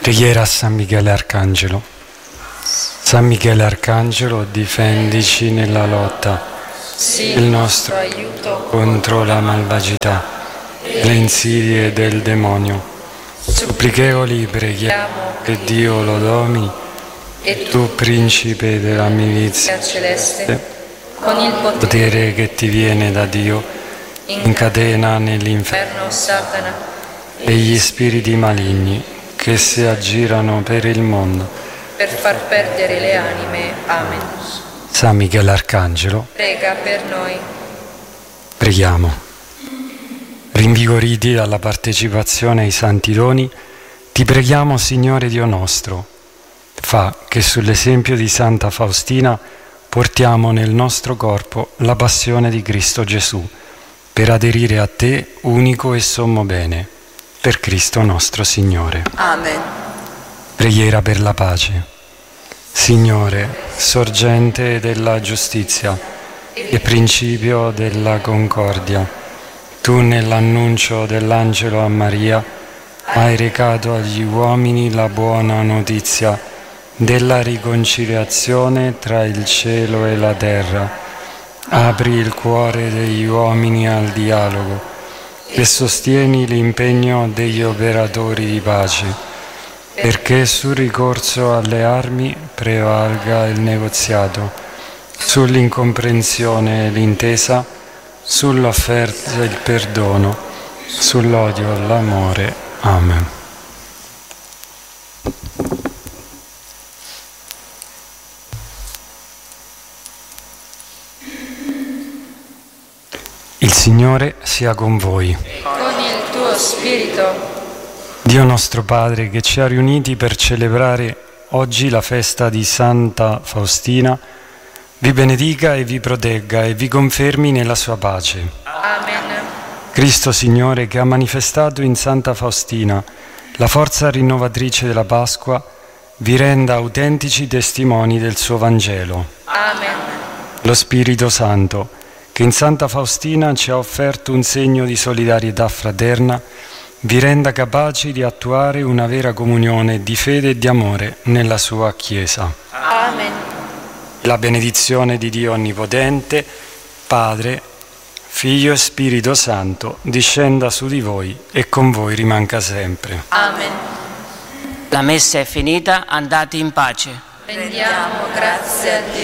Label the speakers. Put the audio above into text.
Speaker 1: Preghiera a San Michele Arcangelo. San Michele Arcangelo, difendici nella lotta, il nostro aiuto contro la malvagità, le insidie del demonio. Supplichevoli preghiamo che Dio lo domini, e tu, principe della milizia celeste, con il potere che ti viene da Dio, incatena nell'inferno Satana e gli spiriti maligni che si aggirano per il mondo per far perdere le anime. Amen. San Michele Arcangelo, prega per noi. Preghiamo. Rinvigoriti dalla partecipazione ai santi doni, ti preghiamo, Signore Dio nostro, fa che sull'esempio di Santa Faustina portiamo nel nostro corpo la passione di Cristo Gesù, per aderire a te, unico e sommo bene, per Cristo nostro Signore.
Speaker 2: Amen.
Speaker 1: Preghiera per la pace. Signore, sorgente della giustizia e principio della concordia, tu nell'annuncio dell'angelo a Maria hai recato agli uomini la buona notizia della riconciliazione tra il cielo e la terra. Apri il cuore degli uomini al dialogo e sostieni l'impegno degli operatori di pace, perché sul ricorso alle armi prevalga il negoziato, sull'incomprensione l'intesa, sull'offerta il perdono, sull'odio l'amore. Amen. Il Signore sia con voi.
Speaker 2: Con il tuo spirito.
Speaker 1: Dio nostro Padre, che ci ha riuniti per celebrare oggi la festa di Santa Faustina, vi benedica e vi protegga e vi confermi nella sua pace.
Speaker 2: Amen.
Speaker 1: Cristo Signore, che ha manifestato in Santa Faustina la forza rinnovatrice della Pasqua, vi renda autentici testimoni del suo Vangelo.
Speaker 2: Amen.
Speaker 1: Lo Spirito Santo, che in Santa Faustina ci ha offerto un segno di solidarietà fraterna, vi renda capaci di attuare una vera comunione di fede e di amore nella sua Chiesa.
Speaker 2: Amen.
Speaker 1: La benedizione di Dio Onnipotente, Padre, Figlio e Spirito Santo, discenda su di voi e con voi rimanga sempre.
Speaker 2: Amen.
Speaker 3: La messa è finita, andate in pace.
Speaker 2: Rendiamo grazie a Dio.